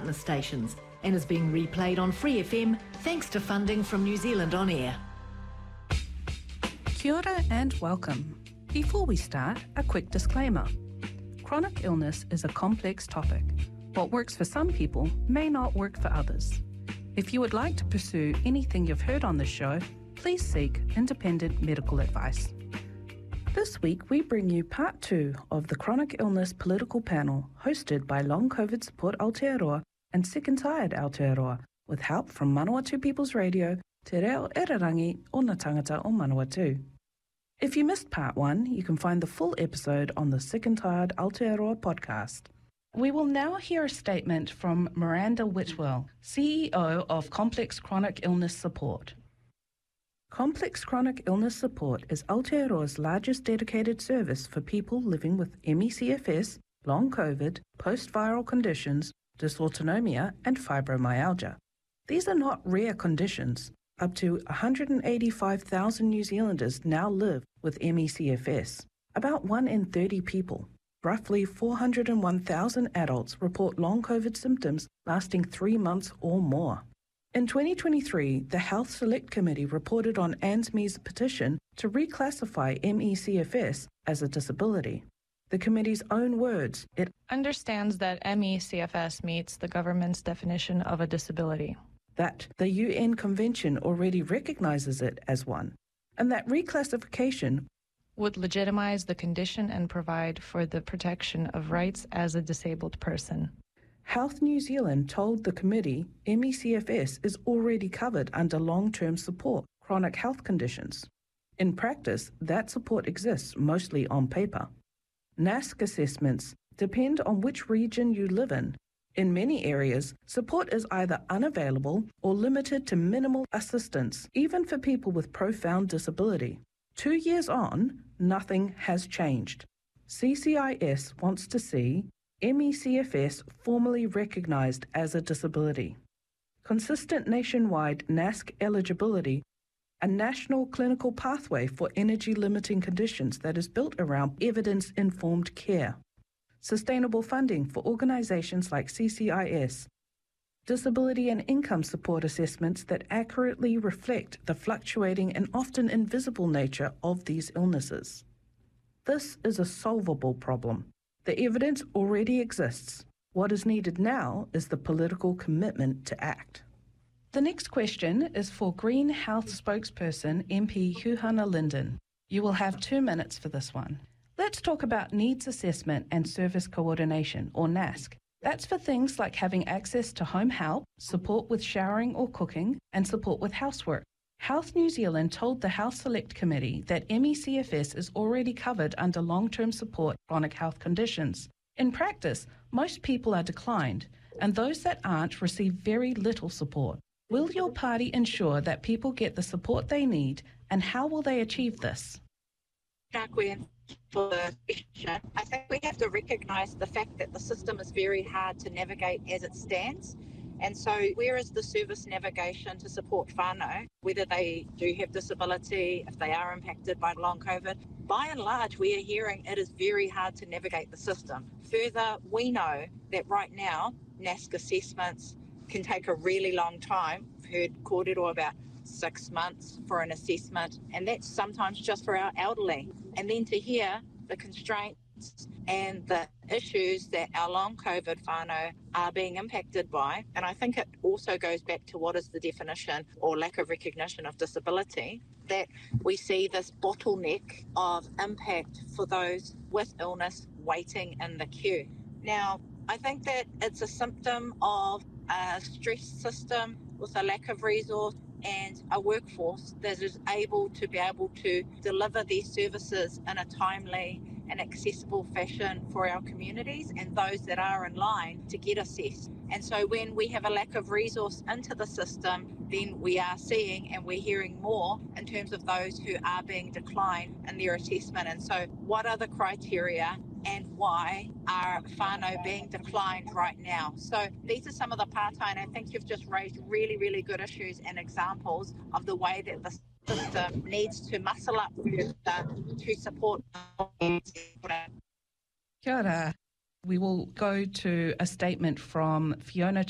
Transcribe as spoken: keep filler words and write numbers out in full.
partner stations and is being replayed on Free F M thanks to funding from New Zealand On Air. Kia ora and welcome. Before we start, a quick disclaimer. Chronic illness is a complex topic. What works for some people may not work for others. If you would like to pursue anything you've heard on this show, please seek independent medical advice. This week we bring you part two of the Chronic Illness Political Panel hosted by Long COVID Support Aotearoa and Sick and Tired Aotearoa with help from Manawatu People's Radio, Te Reo Irarangi o ngā tangata o Manawatu. If you missed part one, you can find the full episode on the Sick and Tired Aotearoa podcast. We will now hear a statement from Miranda Whitwell, C E O of Complex Chronic Illness Support. Complex Chronic Illness Support is Aotearoa's largest dedicated service for people living with M E C F S, long COVID, post-viral conditions, dysautonomia and fibromyalgia. These are not rare conditions. Up to one hundred eighty-five thousand New Zealanders now live with M E C F S, about one in thirty people. Roughly four hundred one thousand adults report long COVID symptoms lasting three months or more. In twenty twenty-three, the Health Select Committee reported on A N Z M's petition to reclassify M E C F S as a disability. The committee's own words, it understands that M E C F S meets the government's definition of a disability, that the U N Convention already recognises it as one, and that reclassification would legitimize the condition and provide for the protection of rights as a disabled person. Health New Zealand told the committee M E C F S is already covered under long-term support, chronic health conditions. In practice, that support exists mostly on paper. N A S C assessments depend on which region you live in. In many areas, support is either unavailable or limited to minimal assistance, even for people with profound disability. Two years on, nothing has changed. C C I S wants to see M E C F S formally recognised as a disability. Consistent nationwide N A S C eligibility, a national clinical pathway for energy-limiting conditions that is built around evidence-informed care. Sustainable funding for organisations like C C I S. Disability and income support assessments that accurately reflect the fluctuating and often invisible nature of these illnesses. This is a solvable problem. The evidence already exists. What is needed now is the political commitment to act. The next question is for Green Health spokesperson M P Huhana Linden. You will have two minutes for this one. Let's talk about needs assessment and service coordination, or N A S C. That's for things like having access to home help, support with showering or cooking, and support with housework. Health New Zealand told the Health Select Committee that M E C F S is already covered under long-term support chronic health conditions. In practice, most people are declined, and those that aren't receive very little support. Will your party ensure that people get the support they need, and how will they achieve this? Gwen, for the question. I think we have to recognise the fact that the system is very hard to navigate as it stands. And so where is the service navigation to support whānau, whether they do have disability, if they are impacted by long COVID? By and large, we are hearing it is very hard to navigate the system. Further, we know that right now, N A S C assessments can take a really long time. We've heard kōrero about six months for an assessment, and that's sometimes just for our elderly. And then to hear the constraints and the issues that our long COVID whānau are being impacted by. And I think it also goes back to what is the definition or lack of recognition of disability, that we see this bottleneck of impact for those with illness waiting in the queue. Now, I think that it's a symptom of a stress system with a lack of resource and a workforce that is able to be able to deliver these services in a timely and accessible fashion for our communities and those that are in line to get assessed. And so when we have a lack of resource into the system, then we are seeing and we're hearing more in terms of those who are being declined in their assessment. And so what are the criteria and why are whānau being declined right now? So these are some of the partai, and I think you've just raised really, really good issues and examples of the way that the system needs to muscle up further to support. Kia ora. We will go to a statement from Fiona